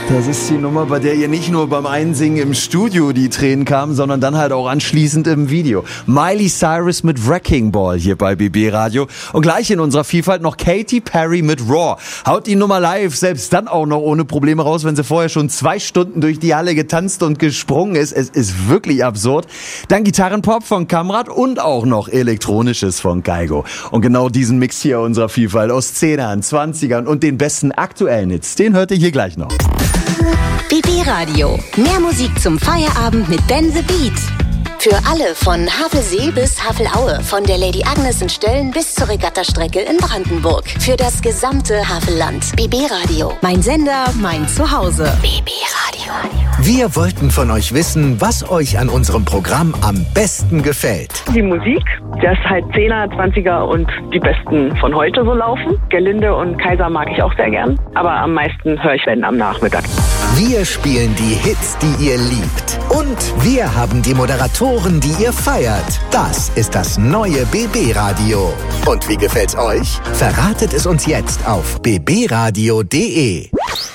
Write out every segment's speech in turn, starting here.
Das ist die Nummer, bei der ihr nicht nur beim Einsingen im Studio die Tränen kamen, sondern dann halt auch anschließend im Video. Miley Cyrus mit Wrecking Ball hier bei BB Radio. Und gleich in unserer Vielfalt noch Katy Perry mit Raw. Haut die Nummer live, selbst dann auch noch ohne Probleme raus, wenn sie vorher schon 2 Stunden durch die Halle getanzt und gesprungen ist. Es ist wirklich absurd. Dann Gitarrenpop von Kamrat und auch noch Elektronisches von Kygo. Und genau diesen Mix hier unserer Vielfalt aus 10ern, 20ern und den besten aktuellen Hits, den hört ihr hier gleich noch. BB Radio. Mehr Musik zum Feierabend mit Ben the Beat. Für alle von Havelsee bis Havelaue, von der Lady Agnes in Stölln bis zur Regattastrecke in Brandenburg. Für das gesamte Havelland. BB Radio. Mein Sender, mein Zuhause. BB Radio. Wir wollten von euch wissen, was euch an unserem Programm am besten gefällt. Die Musik, dass halt 10er, 20er und die besten von heute so laufen. Gerlinde und Kaiser mag ich auch sehr gern, aber am meisten höre ich wenn am Nachmittag. Wir spielen die Hits, die ihr liebt. Und wir haben die Moderatoren, die ihr feiert. Das ist das neue BB Radio. Und wie gefällt's euch? Verratet es uns jetzt auf bbradio.de.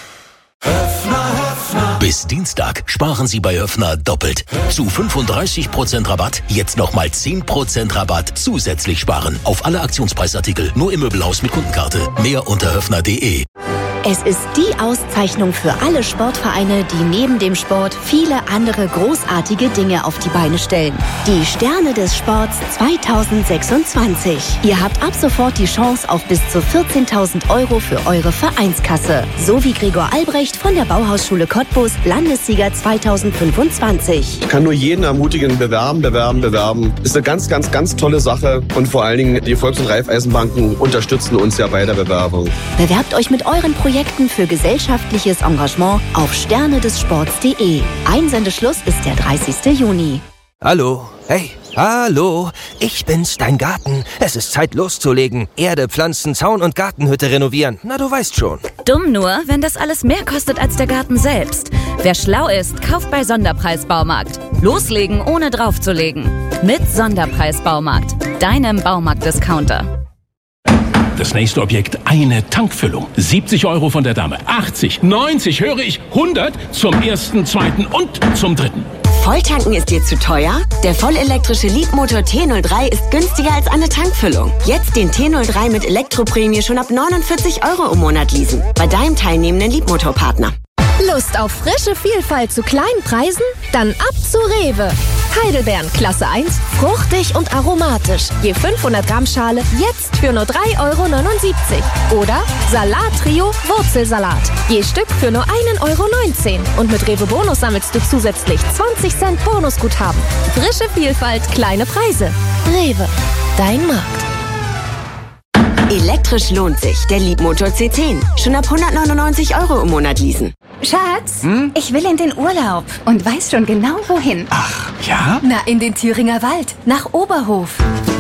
Bis Dienstag sparen Sie bei Höffner doppelt. Zu 35% Rabatt, jetzt nochmal 10% Rabatt zusätzlich sparen. Auf alle Aktionspreisartikel, nur im Möbelhaus mit Kundenkarte. Mehr unter höffner.de. Es ist die Auszeichnung für alle Sportvereine, die neben dem Sport viele andere großartige Dinge auf die Beine stellen. Die Sterne des Sports 2026. Ihr habt ab sofort die Chance auf bis zu 14.000 € für eure Vereinskasse. So wie Gregor Albrecht von der Bauhausschule Cottbus, Landessieger 2025. Ich kann nur jeden ermutigen, bewerben. Ist eine ganz, ganz, ganz tolle Sache. Und vor allen Dingen, die Volks- und Raiffeisenbanken unterstützen uns ja bei der Bewerbung. Bewerbt euch mit euren Projekten für gesellschaftliches Engagement auf sternedessports.de. Einsendeschluss ist der 30. Juni. Hallo, hey, hallo, ich bin's, dein Garten. Es ist Zeit loszulegen. Erde, Pflanzen, Zaun und Gartenhütte renovieren. Na, du weißt schon. Dumm nur, wenn das alles mehr kostet als der Garten selbst. Wer schlau ist, kauft bei Sonderpreis Baumarkt. Loslegen, ohne draufzulegen. Mit Sonderpreis Baumarkt, deinem Baumarkt-Discounter. Das nächste Objekt, eine Tankfüllung. 70 € von der Dame, 80, 90, höre ich, 100 zum ersten, zweiten und zum dritten. Volltanken ist dir zu teuer? Der vollelektrische Leapmotor T03 ist günstiger als eine Tankfüllung. Jetzt den T03 mit Elektroprämie schon ab 49 € im Monat leasen. Bei deinem teilnehmenden Leapmotor-Partner. Lust auf frische Vielfalt zu kleinen Preisen? Dann ab zu Rewe. Heidelbeeren Klasse 1, fruchtig und aromatisch. Je 500 Gramm Schale jetzt für nur 3,79 €. Oder Salat-Trio Wurzelsalat. Je Stück für nur 1,19 €. Und mit Rewe Bonus sammelst du zusätzlich 20 Cent Bonusguthaben. Frische Vielfalt, kleine Preise. Rewe, dein Markt. Elektrisch lohnt sich. Der Leapmotor C10. Schon ab 199 € im Monat leasen. Schatz, ich will in den Urlaub und weiß schon genau wohin. Ach, ja? Na, in den Thüringer Wald, nach Oberhof.